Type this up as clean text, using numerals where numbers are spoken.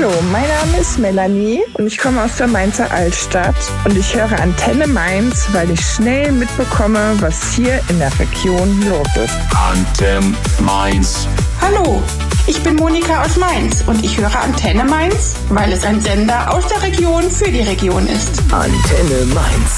Hallo, mein Name ist Melanie und ich komme aus der Mainzer Altstadt und ich höre Antenne Mainz, weil ich schnell mitbekomme, was hier in der Region los ist. Antenne Mainz. Hallo, ich bin Monika aus Mainz und ich höre Antenne Mainz, weil es ein Sender aus der Region für die Region ist. Antenne Mainz.